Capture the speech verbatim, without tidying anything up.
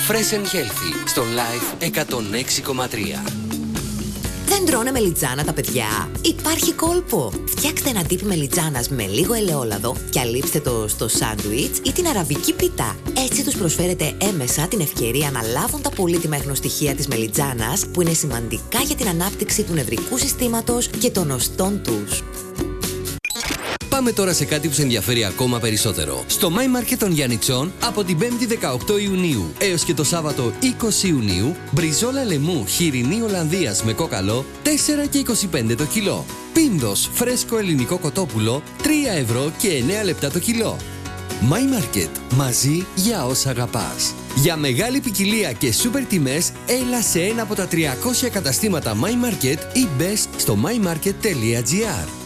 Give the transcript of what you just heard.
Fresh and Healthy στο Live εκατόν έξι κόμμα τρία. Δεν τρώνε μελιτζάνα τα παιδιά? Υπάρχει κόλπο. Φτιάξτε ένα τύπι μελιτζάνας με λίγο ελαιόλαδο και αλείψτε το στο σάντουιτς ή την αραβική πίτα. Έτσι τους προσφέρετε έμεσα την ευκαιρία να λάβουν τα πολύτιμα εχνοστοιχεία της μελιτζάνας, που είναι σημαντικά για την ανάπτυξη του νευρικού συστήματος και των οστών τους. Πάμε τώρα σε κάτι που σε ενδιαφέρει ακόμα περισσότερο. Στο My Market των Γιαννιτσών από την πέμπτη δεκαοκτώ Ιουνίου έως και το Σάββατο είκοσι Ιουνίου, μπριζόλα λαιμού χοιρινή Ολλανδίας με κόκαλο τέσσερα και είκοσι πέντε το κιλό. Πίνδος φρέσκο ελληνικό κοτόπουλο τρία ευρώ και εννέα λεπτά το κιλό. My Market, μαζί για όσα αγαπάς. Για μεγάλη ποικιλία και σούπερ τιμές, έλα σε ένα από τα τριακόσια καταστήματα My Market ή μπες στο my market τελεία gr.